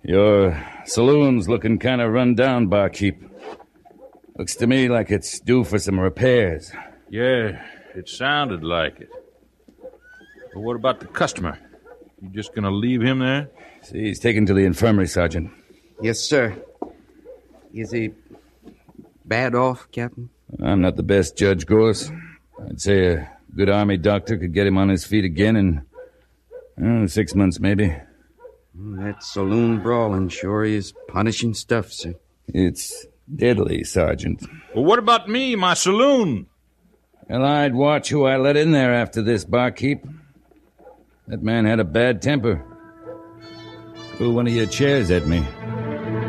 Your saloon's looking kind of run down, barkeep. Looks to me like it's due for some repairs. Yeah, it sounded like it. But what about the customer? You just gonna leave him there? See, he's taken to the infirmary, Sergeant. Yes, sir. Is he bad off, Captain? I'm not the best judge, Gorse. I'd say a good army doctor could get him on his feet again in 6 months, maybe. That saloon brawling sure is punishing stuff, sir. It's deadly, Sergeant. Well, what about me, my saloon? Well, I'd watch who I let in there after this, barkeep. That man had a bad temper. Threw one of your chairs at me.